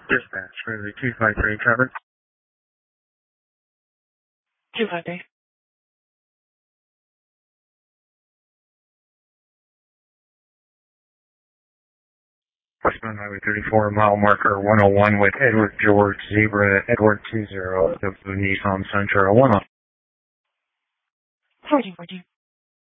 Dispatch, movie 253, covered. 253. Westbound Highway 34, mile marker 101 with Edward George, Zebra, Edward 20, the Nissan Sentra 1 on. 1414.